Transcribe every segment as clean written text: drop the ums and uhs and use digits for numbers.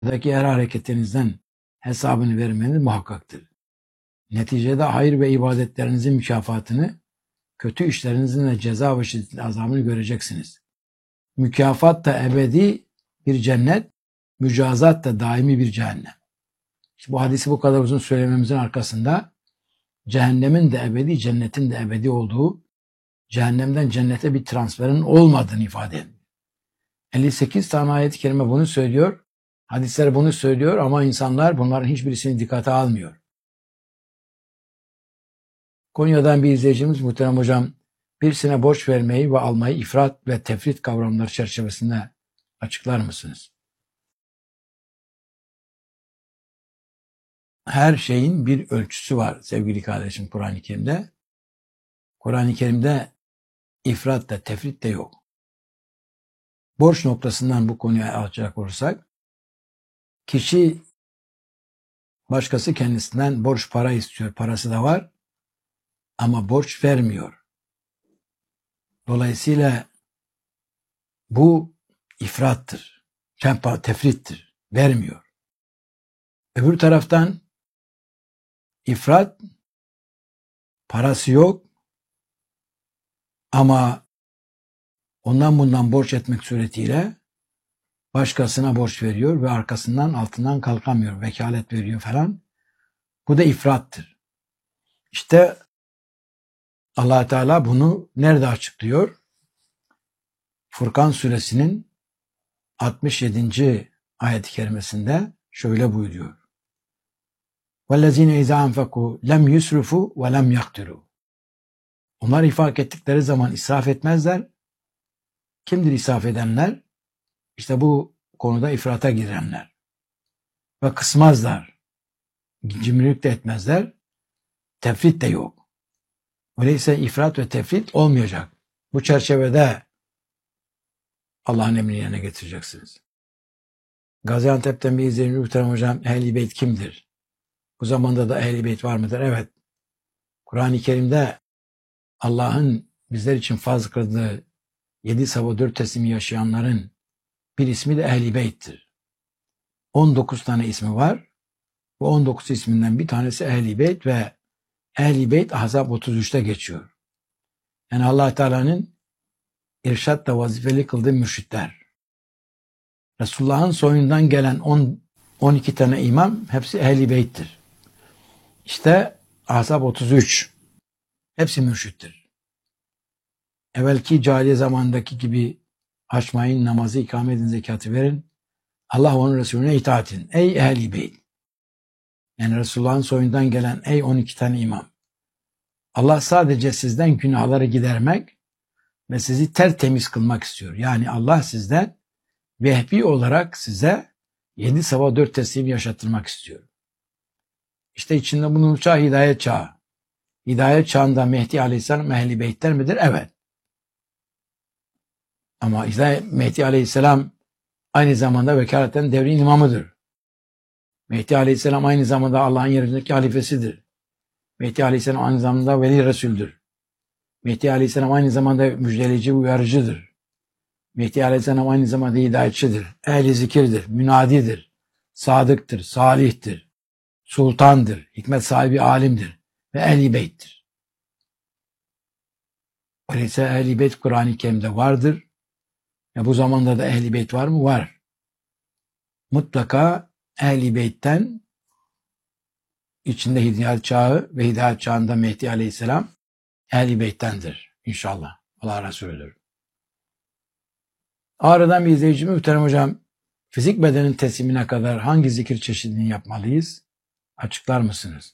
Buradaki her hareketinizden hesabını vermeniz muhakkaktır. Neticede hayır ve ibadetlerinizin mükafatını, kötü işlerinizin de ceza ve şiddetli azabını göreceksiniz. Mükafat da ebedi bir cennet, mücazat da daimi bir cehennem. İşte bu hadisi bu kadar uzun söylememizin arkasında cehennemin de ebedi, cennetin de ebedi olduğu, cehennemden cennete bir transferin olmadığını ifade ediyor. 58 tane ayet-i kerime bunu söylüyor, hadisler bunu söylüyor ama insanlar bunların hiçbirisini dikkate almıyor. Konya'dan bir izleyicimiz, muhterem hocam, birisine borç vermeyi ve almayı ifrat ve tefrit kavramları çerçevesinde açıklar mısınız? Her şeyin bir ölçüsü var sevgili kardeşim Kur'an-ı Kerim'de. Kur'an-ı Kerim'de ifrat da tefrit de yok. Borç noktasından bu konuya alacak olursak, kişi başkası kendisinden borç para istiyor, parası da var ama borç vermiyor. Dolayısıyla bu ifrattır, tefrittir, vermiyor. Öbür taraftan ifrat, parası yok ama ondan bundan borç etmek suretiyle başkasına borç veriyor ve arkasından altından kalkamıyor, vekalet veriyor falan. Bu da ifrattır. İşte Allah Teala bunu nerede açıklıyor? Furkan suresinin 67. ayet-i kerimesinde şöyle buyuruyor. وَالَّذ۪ينَ اِذَا اَنْفَقُوا لَمْ يُسْرُفُوا وَلَمْ يَقْتِرُوا. Onlar infak ettikleri zaman israf etmezler. Kimdir israf edenler? İşte bu konuda ifrata girenler. Ve kısmazlar. Cimrilik de etmezler. Tefrit de yok. Öyleyse ifrat ve tefrit olmayacak. Bu çerçevede Allah'ın emrini yerine getireceksiniz. Gaziantep'ten bir izleyicimiz, muhterem hocam, Ehl-i Beyt kimdir? Bu zamanda da Ehl-i Beyt var mıdır? Evet. Kur'an-ı Kerim'de Allah'ın bizler için farz kıldığı 7 sabah 4 teslimi yaşayanların bir ismi de Ehl-i Beyt'tir. 19 tane ismi var. Bu 19 isminden bir tanesi Ehl-i Beyt ve Ehl-i Beyt Ahzab 33'te geçiyor. Yani Allah Teala'nın irşatla vazifeli kıldığı mürşitler. Resulullah'ın soyundan gelen 12 tane imam hepsi Ehl-i Beyt'tir. İşte Ahzab 33. Hepsi mürşittir. Evvelki cahiliye zamandaki gibi açmayın, namazı ikame edin, zekatı verin. Allah onun Resulüne itaat edin. Ey Ehl-i Beyt. Yani Resulullah'ın soyundan gelen ey 12 tane imam. Allah sadece sizden günahları gidermek ve sizi tertemiz kılmak istiyor. Yani Allah sizden vehbi olarak size 7 sabah 4 teslim yaşattırmak istiyor. İşte içinde bulunduğu çağ hidayet çağı. Hidayet çağında Mehdi Aleyhisselam Ehl-i Beytler midir? Evet. Ama Mehdi Aleyhisselam aynı zamanda vekaleten devrin imamıdır. Mehdi Aleyhisselam aynı zamanda Allah'ın yerindeki halifesidir. Mehdi Aleyhisselam aynı zamanda veli Resul'dür. Mehdi Aleyhisselam aynı zamanda müjdeleyici, uyarıcıdır. Mehdi Aleyhisselam aynı zamanda hidayetçidir. Ehl-i zikirdir, münadidir, sadıktır, salihtir, sultandır, hikmet sahibi alimdir ve Ehl-i Beyt'tir. Öyleyse Ehl-i Beyt Kur'an-ı Kerim'de vardır. Bu zamanda da Ehl-i Beyt var mı? Var. Mutlaka Ehl-i Beyt'ten içinde hidayet çağı ve hidayet çağında Mehdi Aleyhisselam Ehl-i Beyt'tendir inşallah. Allah Resulüdür. Ağrı'dan bir izleyicimiz, muhterem hocam, fizik bedenin teslimine kadar hangi zikir çeşidini yapmalıyız? Açıklar mısınız?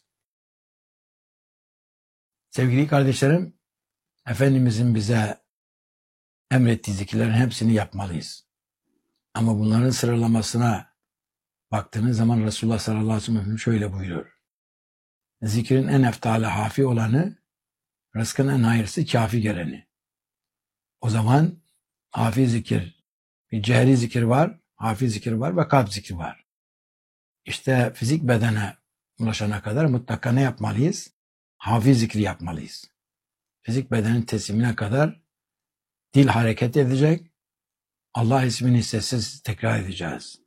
Sevgili kardeşlerim, Efendimizin bize emrettiği zikirlerin hepsini yapmalıyız. Ama bunların sıralamasına baktığınız zaman Resulullah sallallahu aleyhi ve sellem şöyle buyuruyor. Zikrin en eftali hafi olanı, rızkın en hayırlısı kafi geleni. O zaman hafi zikir, bir cehri zikir var, hafi zikir var ve kalp zikri var. İşte fizik bedene ulaşana kadar mutlaka ne yapmalıyız? Hafi zikri yapmalıyız. Fizik bedenin teslimine kadar dil hareket edecek, Allah ismini sessiz tekrar edeceğiz.